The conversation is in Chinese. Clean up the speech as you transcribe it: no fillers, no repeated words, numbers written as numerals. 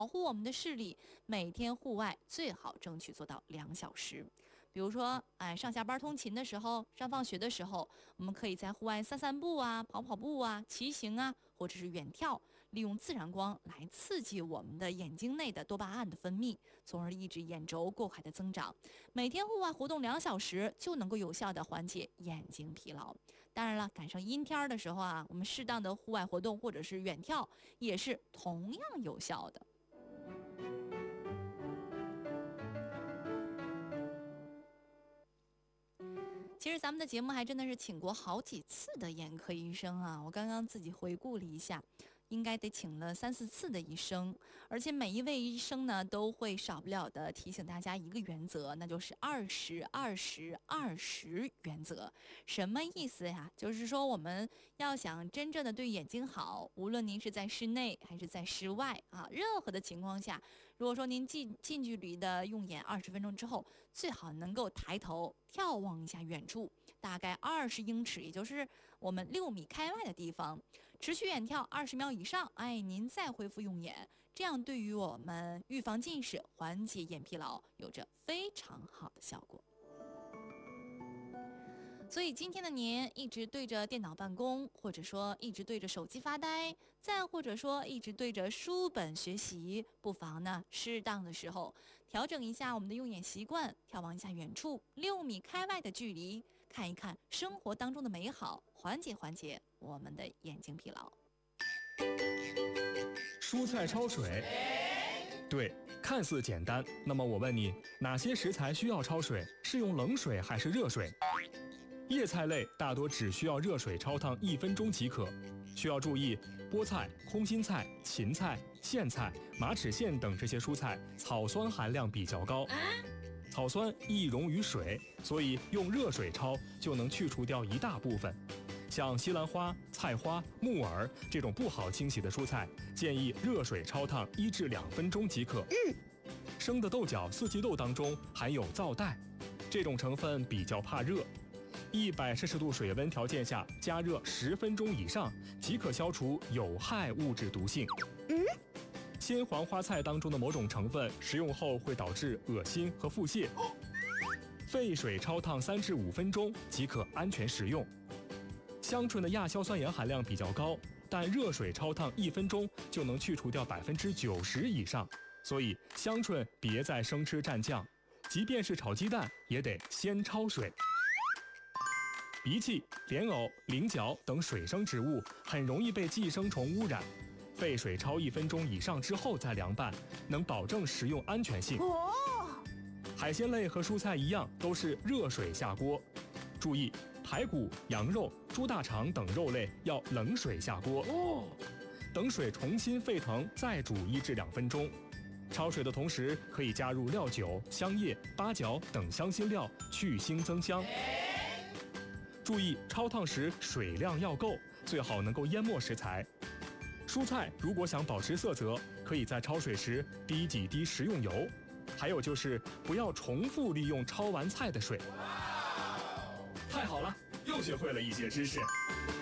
护我们的视力，每天户外最好争取做到2小时。比如说，上下班通勤的时候，上放学的时候，我们可以在户外散散步啊，跑跑步啊，骑行啊，或者是远眺，利用自然光来刺激我们的眼睛内的多巴胺的分泌，从而抑制眼轴过快的增长。每天户外活动2小时，就能够有效的缓解眼睛疲劳。当然了，赶上阴天的时候啊，我们适当的户外活动或者是远眺，也是同样有效的。其实咱们的节目还真的是请过好几次的眼科医生啊，我刚刚自己回顾了一下，应该得请了3、4次的医生，而且每一位医生呢都会少不了的提醒大家一个原则，那就是20-20-20原则。什么意思呀？就是说我们要想真正的对眼睛好，无论您是在室内还是在室外啊，任何的情况下，如果说您近距离的用眼20分钟之后，最好能够抬头眺望一下远处，大概20英尺，也就是我们6米开外的地方，持续远眺20秒以上，您再恢复用眼，这样对于我们预防近视、缓解眼疲劳有着非常好的效果。所以今天的您一直对着电脑办公，或者说一直对着手机发呆，再或者说一直对着书本学习，不妨呢适当的时候调整一下我们的用眼习惯，眺望一下远处6米开外的距离，看一看生活当中的美好，缓解我们的眼睛疲劳。 蔬菜焯水，对，看似简单，那么我问你，哪些食材需要焯水？是用冷水还是热水？叶菜类大多只需要热水焯烫1分钟即可。需要注意，菠菜、空心菜、芹菜、苋菜、马齿苋等这些蔬菜草酸含量比较高，草酸易溶于水，所以用热水焯就能去除掉一大部分。像西兰花、菜花、木耳这种不好清洗的蔬菜，建议热水焯烫1至2分钟即可。生的豆角、四季豆当中含有皂带，这种成分比较怕热。100摄氏度水温条件下加热10分钟以上，即可消除有害物质毒性。鲜黄花菜当中的某种成分食用后会导致恶心和腹泻，沸水焯烫3至5分钟即可安全食用。香椿的亚硝酸盐含量比较高，但热水焯烫1分钟就能去除掉90%以上，所以香椿别在生吃蘸酱，即便是炒鸡蛋也得先焯水。荸荠、莲藕、菱角等水生植物很容易被寄生虫污染，沸水焯1分钟以上之后再凉拌，能保证食用安全性。海鲜类和蔬菜一样，都是热水下锅。注意，排骨、羊肉、猪大肠等肉类要冷水下锅，等水重新沸腾再煮1至2分钟。焯水的同时可以加入料酒、香叶、八角等香辛料，去腥增香。注意焯烫时水量要够，最好能够淹没食材。蔬菜如果想保持色泽，可以在焯水时滴几滴食用油。还有就是不要重复利用焯完菜的水。太好了，又学会了一些知识。